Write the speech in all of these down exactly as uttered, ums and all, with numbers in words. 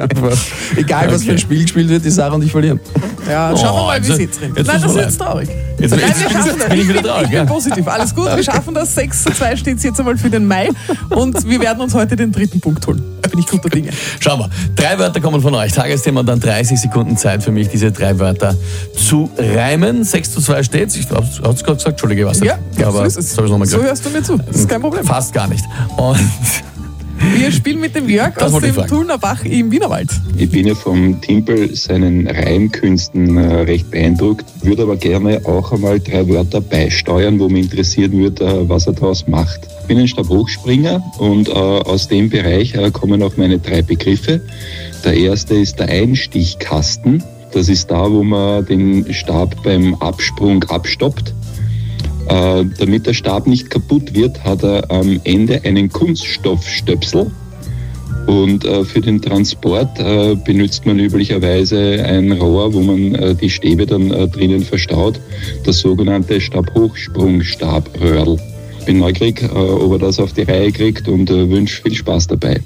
einfach. Egal, was Okay. für ein Spiel gespielt wird, die Sarah und ich verlieren. Ja, schauen wir Oh, mal, wie jetzt- sie drin. jetzt Nein, ist das ist vorbei. jetzt traurig. Jetzt- Nein, jetzt- wir jetzt schaffen das. bin ich Ich wieder bin, traurig, ich bin ja. positiv. Alles gut, wir schaffen das. sechs zu zwei steht es jetzt einmal für den Mai. Und wir werden uns heute den dritten Punkt holen. Da bin ich guter Dinge. Schauen wir. Drei Wörter kommen von euch. Tagesthema und dann dreißig Sekunden Zeit für mich, diese drei Wörter zu reimen. sechs zu zwei steht's. Ich hab's gerade gesagt, Entschuldige, was? Ja, aber so ist es. das hab ich noch mal So gesagt. hörst du mir zu. Das ist kein Problem. Fast gar nicht. Und Wir spielen mit dem Jörg Das aus wollte ich dem fragen. Tullner Bach im Wienerwald. Ich bin ja vom Timpel seinen Reimkünsten äh, recht beeindruckt, würde aber gerne auch einmal drei Wörter beisteuern, wo mich interessieren würde, äh, was er daraus macht. Ich bin ein Stabhochspringer und äh, aus dem Bereich äh, kommen auch meine drei Begriffe. Der erste ist der Einstichkasten. Das ist da, wo man den Stab beim Absprung abstoppt. Äh, damit der Stab nicht kaputt wird, hat er am Ende einen Kunststoffstöpsel. Und äh, für den Transport äh, benutzt man üblicherweise ein Rohr, wo man äh, die Stäbe dann äh, drinnen verstaut, das sogenannte Stabhochsprungstabröhrl. Bin neugierig, äh, ob er das auf die Reihe kriegt und äh, wünsche viel Spaß dabei.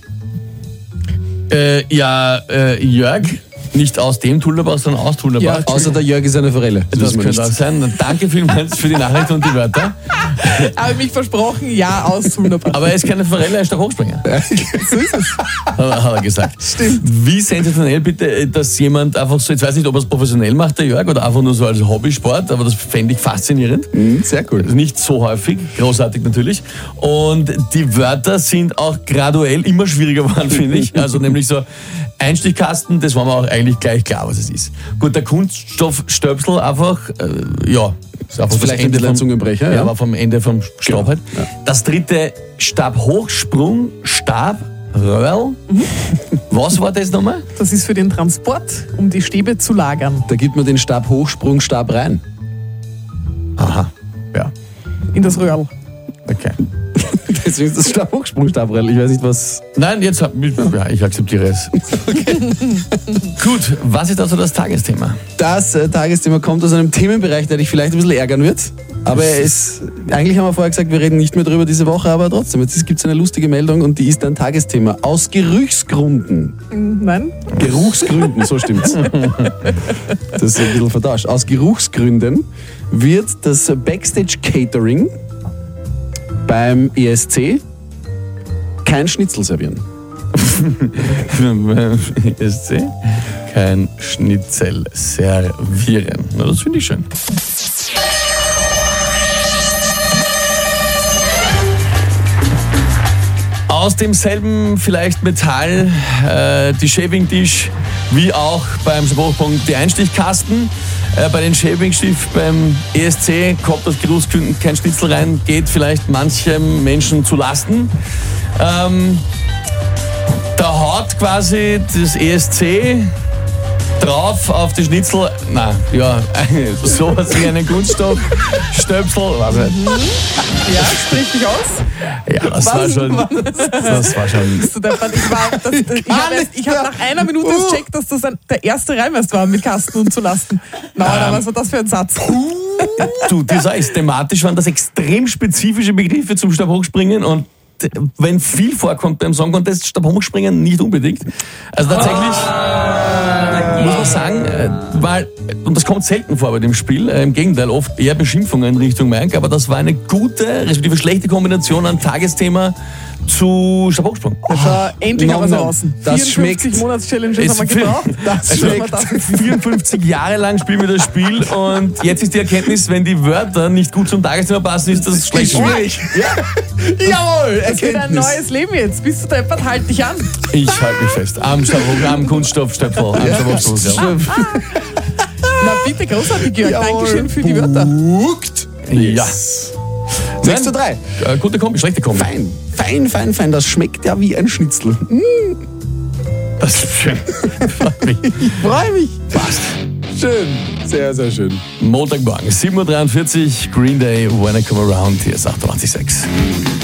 äh, ja, äh, Jörg, nicht aus dem Tullnerbach, sondern aus Tullnerbach. Ja, Außer der Jörg ist eine Forelle. das wissen wir könnte auch nicht. sein. Danke vielmals für die Nachricht und die Wörter. Habe mich versprochen, ja, aus Tullner Bach. Aber er ist keine Forelle, er ist der Hochspringer. So ist es. Hat hat er gesagt. Stimmt. Wie sensationell bitte, dass jemand einfach so, jetzt weiß ich nicht, ob er es professionell macht, der Jörg, oder einfach nur so als Hobbysport, aber das fände ich faszinierend. Mhm, sehr cool. Nicht so häufig, großartig natürlich. Und die Wörter sind auch graduell immer schwieriger geworden, finde ich. Also nämlich so Einstichkasten, das war mir auch eigentlich gleich klar, was es ist. Gut, der Kunststoffstöpsel einfach, äh, ja. Ist einfach Vielleicht das ein bisschen ein Zungenbrecher, Ja, ja. aber vom Ende vom Stab halt. Das dritte, Stabhochsprung, Stab, Röhrl. Was war das nochmal? Das ist für den Transport, um die Stäbe zu lagern. Da gibt man den Stabhochsprungstab rein. Aha, ja, In das Röhrl. okay. Deswegen ist das Stabhochsprungstabröhrl. Ich weiß nicht, was... Nein, jetzt hab, ja, ich akzeptiere es. Gut, was ist also das Tagesthema? Das äh, Tagesthema kommt aus einem Themenbereich, der dich vielleicht ein bisschen ärgern wird. Aber er ist, eigentlich haben wir vorher gesagt, wir reden nicht mehr drüber diese Woche, aber trotzdem, jetzt gibt es eine lustige Meldung und die ist ein Tagesthema. Aus Geruchsgründen. Nein? Geruchsgründen, so stimmt's. Das ist ein bisschen vertauscht. Aus Geruchsgründen wird das Backstage Catering beim E S C kein Schnitzel servieren. E S C? Kein Schnitzel servieren. Na, das finde ich schön. Aus demselben vielleicht Metall, äh, die Shaving-Dish, wie auch beim Stabhochsprung die Einstichkasten. Äh, bei den Shaving-Stift beim E S C kommt aus Geruchsgründen kein Schnitzel rein, geht vielleicht manchem Menschen zu Lasten. Ähm, da haut quasi das E S C drauf auf die Schnitzel, na ja, sowas wie einen Kunststoffstöpsel. Weiß nicht. Ja, sprich dich aus. Ja, das war Was schon. war Das war schon. Bist du deppert? Ich, war, das, das, ich habe ich hab nach einer Minute erst gecheckt, dass das ein, der erste Reim erst war mit Kasten und zu Lasten. Na, na, was war das für ein Satz? Du, dir sag ich, thematisch waren das extrem spezifische Begriffe zum Stabhochspringen und wenn viel vorkommt beim Song Contest, Stabhochspringen nicht unbedingt. Also tatsächlich muss man sagen, äh, weil, und das kommt selten vor bei dem Spiel, äh, im Gegenteil, oft eher Beschimpfungen in Richtung Mike, aber das war eine gute, respektive schlechte Kombination an Tagesthema zu Stabhochsprung. So, endlich haben wir es Nom, nom. draußen. Das schmeckt. vierundfünfzig Monats-Challenges Es haben wir für- gebraucht. Das Also, schmeckt. Das ist vierundfünfzig Jahre lang spielen wir das Spiel und jetzt ist die Erkenntnis, wenn die Wörter nicht gut zum Tagesthema passen, ist das schlecht. Schwierig. Jawohl, das wird ein neues Leben jetzt. Bist du deppert? Halt dich an. Ich halte mich fest. Am Stabhoch, am Kunststoffstöpsel, am Stabhochsprung. Ja. Na bitte, großartig, Jörg. Jawohl. Dankeschön für die Wörter. Guckt. Ja. sechs zu drei. Äh, gute Kombi, schlechte Kombi. Fein, fein, fein, fein. Das schmeckt ja wie ein Schnitzel. Hm, Das ist schön. Freut mich. ich freue mich. Passt. Schön. Sehr, sehr schön. Montagmorgen, sieben Uhr dreiundvierzig, Green Day, When I Come Around, hier ist achtundachtzig Komma sechs.